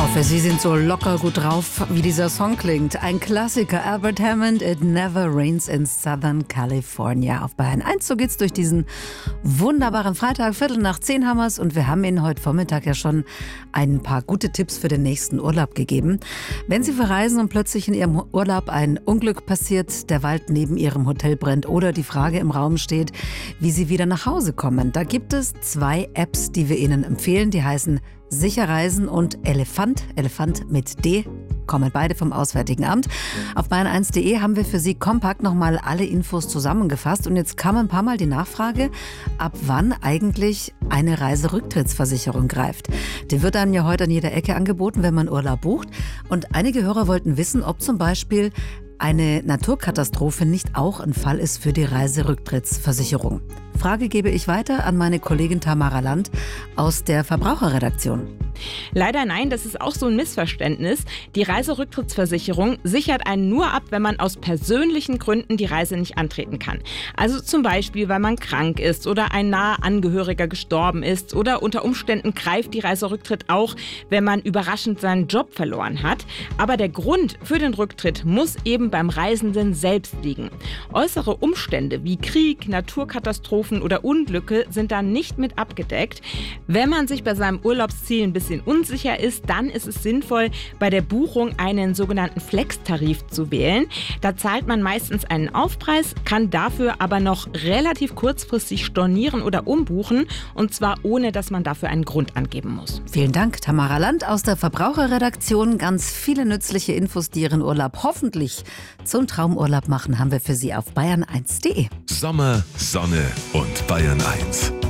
hoffe, Sie sind so locker gut drauf, wie dieser Song klingt. Ein Klassiker, Albert Hammond, It Never Rains in Southern California. Auf Bayern 1, so geht's durch diesen wunderbaren Freitag, 9:15 haben wir's. Und wir haben Ihnen heute Vormittag ja schon ein paar gute Tipps für den nächsten Urlaub gegeben. Wenn Sie verreisen und plötzlich in Ihrem Urlaub ein Unglück passiert, der Wald neben Ihrem Hotel brennt oder die Frage im Raum steht, wie Sie wieder nach Hause kommen, da gibt es 2 Apps, die wir Ihnen empfehlen. Die heißen Sicher Reisen und Elefant mit D, kommen beide vom Auswärtigen Amt. Auf bayern1.de haben wir für Sie kompakt nochmal alle Infos zusammengefasst. Und jetzt kam ein paar Mal die Nachfrage, ab wann eigentlich eine Reiserücktrittsversicherung greift. Die wird einem ja heute an jeder Ecke angeboten, wenn man Urlaub bucht. Und einige Hörer wollten wissen, ob zum Beispiel eine Naturkatastrophe nicht auch ein Fall ist für die Reiserücktrittsversicherung. Frage gebe ich weiter an meine Kollegin Tamara Land aus der Verbraucherredaktion. Leider nein, das ist auch so ein Missverständnis. Die Reiserücktrittsversicherung sichert einen nur ab, wenn man aus persönlichen Gründen die Reise nicht antreten kann. Also zum Beispiel, weil man krank ist oder ein naher Angehöriger gestorben ist oder unter Umständen greift die Reiserücktritt auch, wenn man überraschend seinen Job verloren hat. Aber der Grund für den Rücktritt muss eben beim Reisenden selbst liegen. Äußere Umstände wie Krieg, Naturkatastrophen oder Unglücke sind da nicht mit abgedeckt. Wenn man sich bei seinem Urlaubsziel ein bisschen unsicher ist, dann ist es sinnvoll, bei der Buchung einen sogenannten Flex-Tarif zu wählen. Da zahlt man meistens einen Aufpreis, kann dafür aber noch relativ kurzfristig stornieren oder umbuchen, und zwar ohne, dass man dafür einen Grund angeben muss. Vielen Dank, Tamara Land aus der Verbraucherredaktion. Ganz viele nützliche Infos, die Ihren Urlaub hoffentlich zum Traumurlaub machen, haben wir für Sie auf bayern1.de. Sommer, Sonne und Bayern 1.